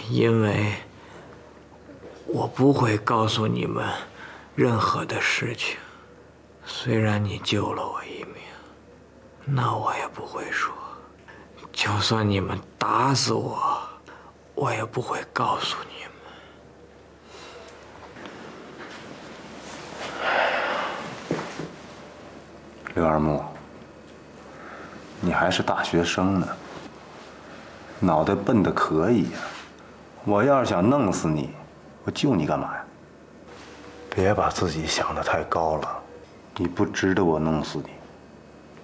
因为我不会告诉你们任何的事情。虽然你救了我一命，那我也不会说。就算你们打死我，我也不会告诉你们。 刘二木，你还是大学生呢，脑袋笨得可以呀！我要是想弄死你，我救你干嘛呀？别把自己想得太高了，你不值得我弄死你。